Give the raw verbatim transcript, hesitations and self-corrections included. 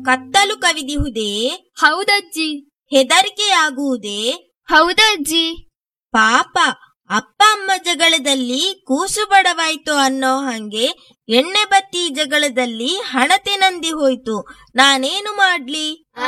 ಕತ್ತಲು ಕವಿದಿಹುದೇ? ಹೌದಜ್ಜಿ. ಹೆದರಿಕೆಯಾಗುವುದೇ? ಹೌದಜ್ಜಿ. ಪಾಪ, ಅಪ್ಪ ಅಮ್ಮ ಜಗಳದಲ್ಲಿ ಕೂಸು ಬಡವಾಯ್ತು ಅನ್ನೋ ಹಂಗೆ ಎಣ್ಣೆ ಬತ್ತಿ ಜಗಳದಲ್ಲಿ ಹಣತೆ ನಂದಿ ಹೋಯ್ತು. ನಾನೇನು ಮಾಡ್ಲಿ?